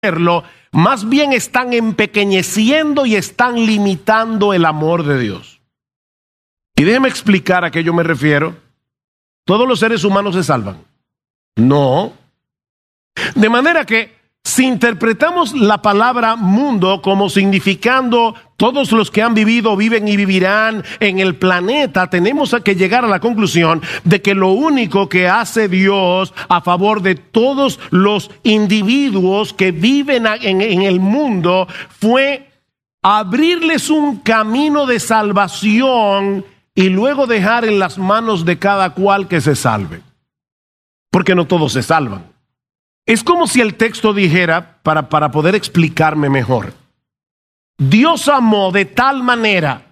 más bien están empequeñeciendo y están limitando el amor de Dios. Y déjeme explicar a qué yo me refiero. ¿Todos los seres humanos se salvan? No. De manera que si interpretamos la palabra mundo como significando todos los que han vivido, viven y vivirán en el planeta, tenemos que llegar a la conclusión de que lo único que hace Dios a favor de todos los individuos que viven en el mundo fue abrirles un camino de salvación y luego dejar en las manos de cada cual que se salve. Porque no todos se salvan. Es como si el texto dijera, para poder explicarme mejor, Dios amó de tal manera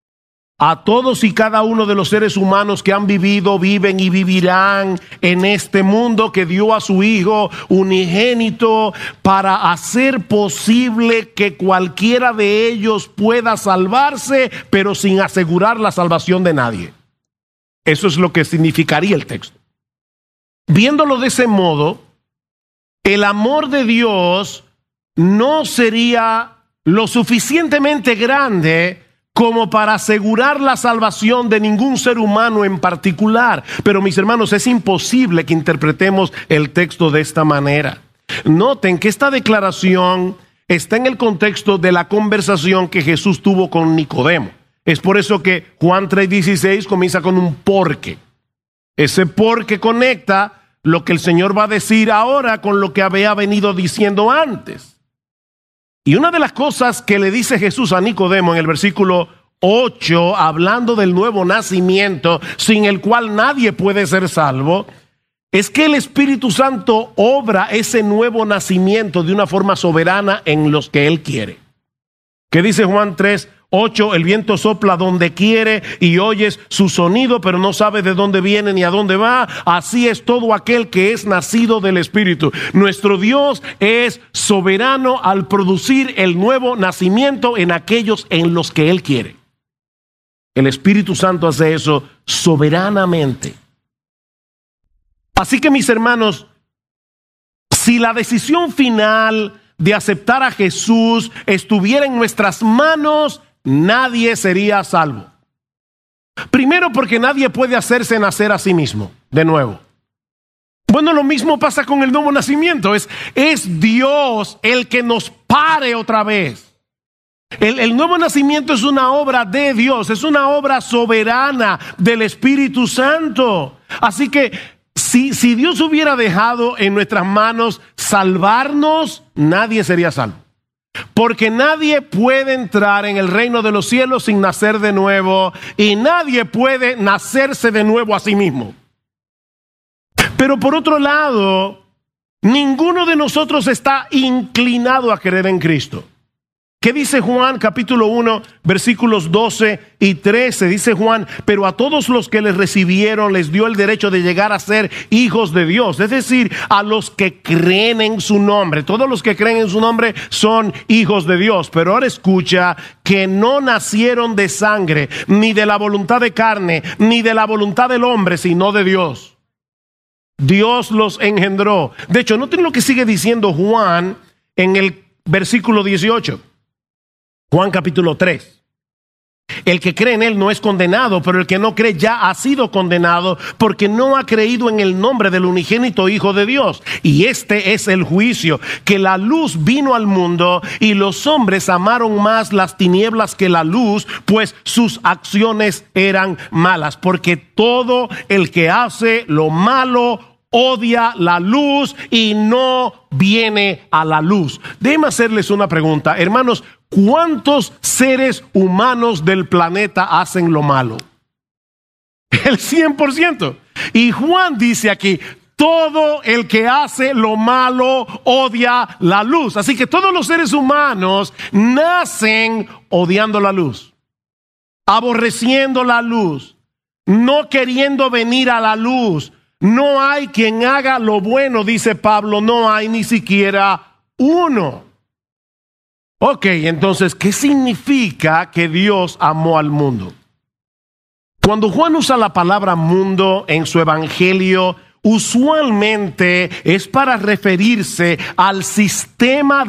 a todos y cada uno de los seres humanos que han vivido, viven y vivirán en este mundo, que dio a su Hijo unigénito para hacer posible que cualquiera de ellos pueda salvarse, pero sin asegurar la salvación de nadie. Eso es lo que significaría el texto. Viéndolo de ese modo, el amor de Dios no sería lo suficientemente grande como para asegurar la salvación de ningún ser humano en particular. Pero mis hermanos, es imposible que interpretemos el texto de esta manera. Noten que esta declaración está en el contexto de la conversación que Jesús tuvo con Nicodemo. Es por eso que Juan 3:16 comienza con un porque. Ese porque conecta lo que el Señor va a decir ahora con lo que había venido diciendo antes. Y una de las cosas que le dice Jesús a Nicodemo en el versículo 8, hablando del nuevo nacimiento, sin el cual nadie puede ser salvo, es que el Espíritu Santo obra ese nuevo nacimiento de una forma soberana en los que Él quiere. ¿Qué dice Juan 3:8? El viento sopla donde quiere y oyes su sonido, pero no sabes de dónde viene ni a dónde va. Así es todo aquel que es nacido del Espíritu. Nuestro Dios es soberano al producir el nuevo nacimiento en aquellos en los que Él quiere. El Espíritu Santo hace eso soberanamente. Así que, mis hermanos, si la decisión final de aceptar a Jesús estuviera en nuestras manos, nadie sería salvo. Primero, porque nadie puede hacerse nacer a sí mismo de nuevo. Bueno, lo mismo pasa con el nuevo nacimiento. Es Dios el que nos pare otra vez. El nuevo nacimiento es una obra de Dios, es una obra soberana del Espíritu Santo. Así que si Dios hubiera dejado en nuestras manos salvarnos, nadie sería salvo. Porque nadie puede entrar en el reino de los cielos sin nacer de nuevo, y nadie puede nacerse de nuevo a sí mismo. Pero por otro lado, ninguno de nosotros está inclinado a creer en Cristo. ¿Qué dice Juan capítulo 1 versículos 12 y 13? Dice Juan: pero a todos los que les recibieron les dio el derecho de llegar a ser hijos de Dios. Es decir, a los que creen en su nombre. Todos los que creen en su nombre son hijos de Dios. Pero ahora escucha: que no nacieron de sangre, ni de la voluntad de carne, ni de la voluntad del hombre, sino de Dios. Dios los engendró. De hecho, noten lo que sigue diciendo Juan en el versículo 18. Juan capítulo 3. El que cree en Él no es condenado, pero el que no cree ya ha sido condenado, porque no ha creído en el nombre del unigénito Hijo de Dios. Y este es el juicio, que la luz vino al mundo y los hombres amaron más las tinieblas que la luz, pues sus acciones eran malas. Porque todo el que hace lo malo odia la luz y no viene a la luz. Déjenme hacerles una pregunta, hermanos. ¿Cuántos seres humanos del planeta hacen lo malo? El 100%. Y Juan dice aquí: todo el que hace lo malo odia la luz. Así que todos los seres humanos nacen odiando la luz, aborreciendo la luz, no queriendo venir a la luz. No hay quien haga lo bueno, dice Pablo, no hay ni siquiera uno. Ok, entonces, ¿qué significa que Dios amó al mundo? Cuando Juan usa la palabra mundo en su evangelio, usualmente es para referirse al sistema